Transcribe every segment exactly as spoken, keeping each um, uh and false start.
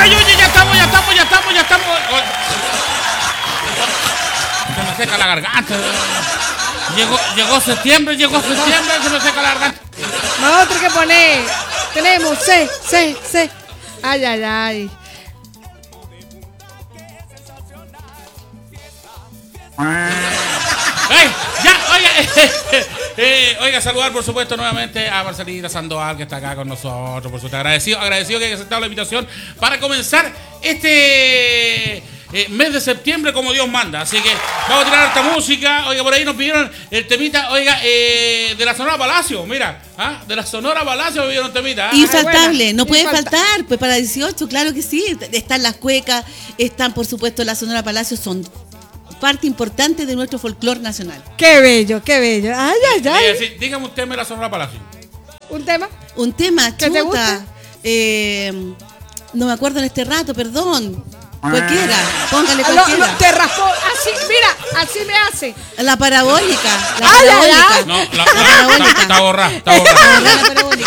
¡Ay, oye, ya estamos, ya estamos, ya estamos, ya estamos! Se me seca la garganta. Llegó, llegó septiembre, llegó septiembre, se me seca la garganta. Nosotros que poner. Tenemos C, C, C. Ay, ay, ay. ¡Ey! ¡Ya! Oiga, eh, eh, oiga, saludar por supuesto nuevamente a Marcelita Sandoval, que está acá con nosotros, por supuesto. Agradecido, agradecido que haya aceptado la invitación para comenzar este eh, mes de septiembre como Dios manda. Así que vamos a tirar esta música. Oiga, por ahí nos pidieron el temita, oiga, eh, de la Sonora Palacio. Mira, ¿ah? De la Sonora Palacio me pidieron temita. ¿Ah? Infaltable, no puede Infalta- faltar, pues para dieciocho, claro que sí. Están las cuecas, están por supuesto la Sonora Palacio, son parte importante de nuestro folclore nacional. Qué bello, qué bello. Ay, ay, ay. Eh, sí, dígame un tema de la Sonora Palacio. ¿Un tema? Un tema, ¿Qué te gusta? chuta. Eh, no me acuerdo en este rato, perdón. Cualquiera, póngale Ah, no, cualquiera. no, te raspó. Así, mira, así me hace. La parabólica, la Ay, ay, parabólica. ay. No, la, la, parabólica. está borrada, está borrada. La parabólica.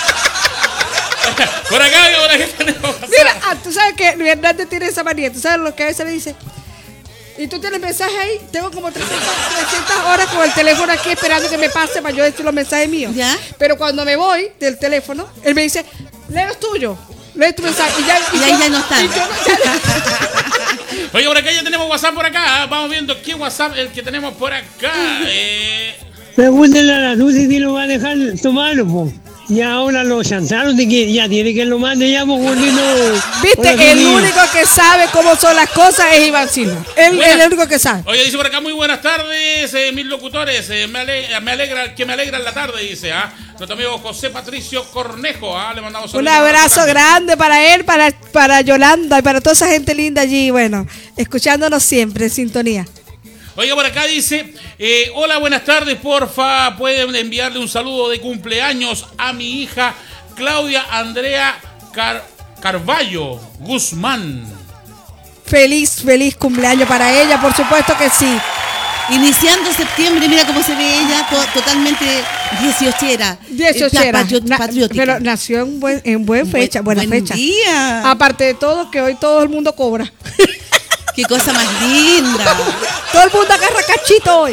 Por acá, por aquí tenemos. Mira, ah, tú sabes que Luis Hernández tiene esa manía. Tú sabes lo que a veces le dice. Y tú tienes mensaje ahí. Tengo como trescientas, trescientas horas con el teléfono aquí esperando que me pase para yo decir los mensajes míos. ¿Ya? Pero cuando me voy del teléfono, él me dice, lee los tuyos. Lee tu mensaje. Y, ya, y, Y ahí yo- ya no está. y yo no- ya- Oye, por acá ya tenemos WhatsApp por acá. ¿eh? Vamos viendo qué WhatsApp el que tenemos por acá. Eh, Pregúntenle a la Lucy si lo va a dejar tomarlo, po. Y ahora lo chantaron de que ya tiene que lo mande ya, pues, gordito. Viste, Hola, el Lucy. único que sabe cómo son las cosas es Iván Silva. Él Buenas. es el único que sabe. Oye, dice por acá, muy buenas tardes, eh, mis locutores. eh, me, ale- me alegra, que me alegran la tarde, dice. ¿ah? Nuestro amigo José Patricio Cornejo. ¿ah? Le mandamos Un saludos. abrazo grande para él, para, para Yolanda y para toda esa gente linda allí. Bueno, escuchándonos siempre en sintonía. Oiga, por acá dice, eh, hola, buenas tardes, porfa, pueden enviarle un saludo de cumpleaños a mi hija Claudia Andrea Car- Carballo Guzmán. Feliz, feliz cumpleaños para ella, por supuesto que sí. Iniciando septiembre, mira cómo se ve ella, to- totalmente dieciochera. dieciochera. Eh, patrio- Na- patriótica. Pero nació en buen, en buen fecha, buena buen fecha. día. Aparte de todo, que hoy todo el mundo cobra. Qué cosa más linda. Todo el mundo agarra cachito hoy.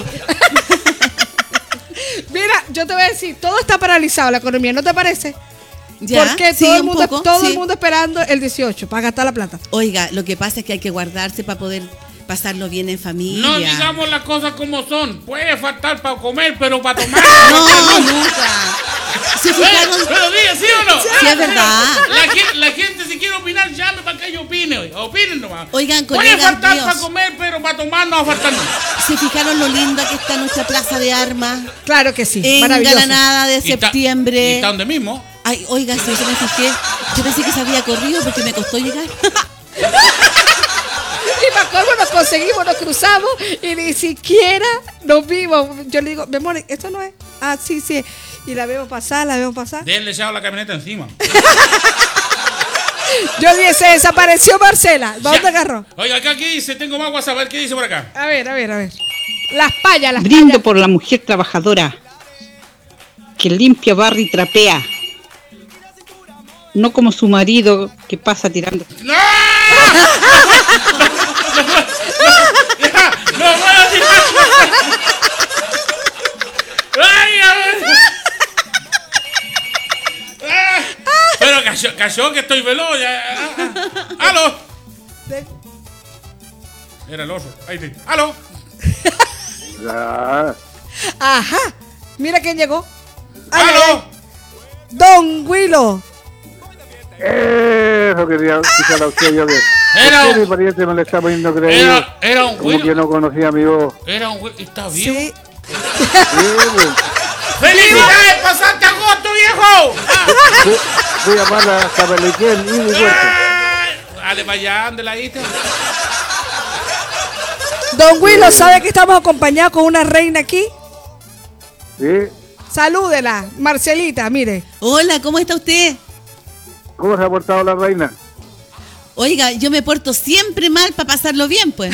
Mira, yo te voy a decir, todo está paralizado la economía, ¿no te parece? ¿Ya? Porque Sí, todo, el un mundo, poco, todo sí. el mundo esperando el dieciocho para gastar la plata. Oiga, lo que pasa es que hay que guardarse para poder pasarlo bien en familia. No digamos las cosas como son. Puede faltar para comer, pero para tomar. No, nunca. ¿Se Eh, fijaron? Pero diga, ¿sí o no? Sí, Ah, es verdad. La, gen- la gente si quiere opinar, llame para que yo opine. oiga, Opinen nomás. Oigan, Puede colegas faltar míos. para comer, pero para tomar no va a faltar nada. ¿Se fijaron lo linda que está nuestra plaza de armas? Claro que sí, maravilloso. Engalanada de Y está- septiembre. Y está donde mismo. Ay, oiga, si yo me fijé, yo pensé que se había corrido porque me costó llegar. Y para colmo nos conseguimos, nos cruzamos y ni siquiera nos vimos. Yo le digo, mi amor, esto no es. Ah, sí, sí. Y la vemos pasar, la vemos pasar. Denle echado la camioneta encima. Yo dije, se desapareció Marcela. ¿Dónde Ya. agarró? Oiga, acá ¿qué dice? Tengo más WhatsApp. A ver qué dice por acá. A ver, a ver, a ver. Las payas, las Brindo payas. por la mujer trabajadora que limpia, barre y trapea. No como su marido que pasa tirando. ¡No! ¡No puedo tirar! ¡Ay, a ver! Ah, Pero cayó, cayó que estoy veloz. ya. Ah, ah. ¡Aló! Era el oso. Ahí te. ¡Aló! Ajá. Mira quién llegó. Ay, ay, ¡Aló! ay. Don Willow. Eso quería escuchar a usted, yo que Era usted, mi un, pariente me le está poniendo creído. era, era un Como que Willow. no conocía a mi voz. Era un Willow. ¿Está vivo? Sí. Sí, pues, ¡Felicidades! ¡Pasaste agosto, viejo! fui, fui a llamar a Capeliquén y mi puerto. Ay, Dale para allá, ande la hija. Don Willow, ¿sabe que estamos acompañados con una reina aquí? ¿Sí? Salúdela, Marcelita, mire. Hola, ¿cómo está usted? ¿Cómo se ha portado la reina? Oiga, yo me porto siempre mal para pasarlo bien, pues.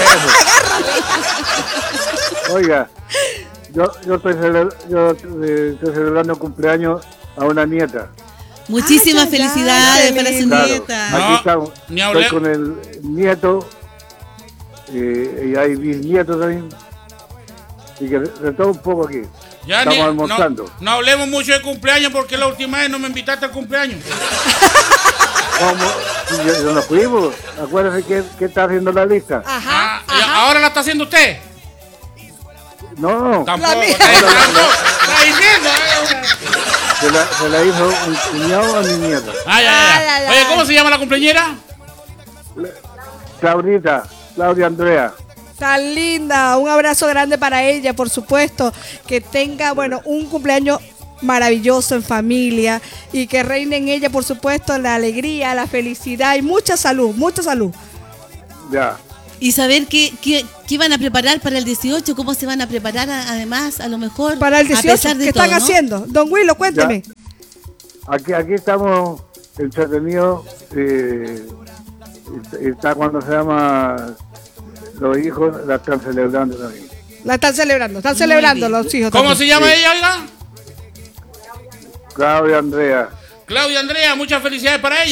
Oiga, yo, yo, estoy, celebra- yo eh, estoy celebrando cumpleaños a una nieta. Muchísimas Ay, ay, ay, felicidades qué para su lindo. Claro, nieta. No, aquí estamos. ni hablé. Estoy con el nieto, eh, y hay bisnietos también. Y que de, de todo un poco aquí. Ya Estamos ni- almorzando. No, no hablemos mucho de cumpleaños porque la última vez no me invitaste al cumpleaños. Vamos, yo, yo nos fuimos. Acuérdense que, que está haciendo la lista. Ajá, Ah, y ajá. ahora la está haciendo usted. No, Tampoco. mía. Está, diciendo, está diciendo. se la, se la hizo un cuñado a mi nieta. Ay, ay, Ay, ay. ay, Oye, ay. ¿cómo se llama la cumpleañera? Claudita, Claudia Andrea. Tan linda, un abrazo grande para ella, por supuesto, que tenga, bueno, un cumpleaños maravilloso en familia y que reine en ella, por supuesto, la alegría, la felicidad y mucha salud, mucha salud. Ya. Y saber qué, qué, qué van a preparar para el dieciocho, cómo se van a preparar a- además, a lo mejor. Para el a dieciocho, pesar de ¿qué todo, están ¿no? haciendo? Don Willo, cuénteme. Aquí, aquí estamos entretenidos. Eh, está cuando se llama los hijos, la están celebrando también. La están celebrando, están Muy celebrando bien. los hijos. ¿Cómo también. se llama ella, oiga? Claudia Andrea. Claudia Andrea, muchas felicidades para ella.